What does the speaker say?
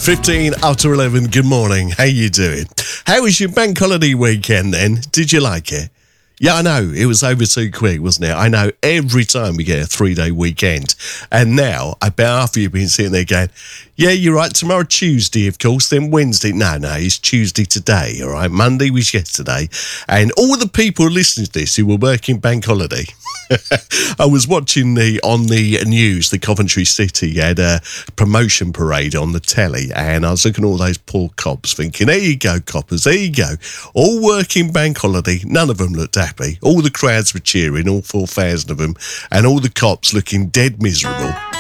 15 after 11, good morning. How you doing? How was your bank holiday weekend then? Did you like it? Yeah, I know, it was over too quick, wasn't it? I know, every time we get a 3-day weekend. And now, I bet half of you have been sitting there going, yeah, you're right, tomorrow Tuesday, of course, then Wednesday. No, it's Tuesday today, all right? Monday was yesterday. And all the people listening to this who were working bank holiday, I was watching on the news, the Coventry City had a promotion parade on the telly, and I was looking at all those poor cops thinking, there you go, coppers, there you go. All working bank holiday, none of them looked happy. All the crowds were cheering, all 4,000 of them, and all the cops looking dead miserable.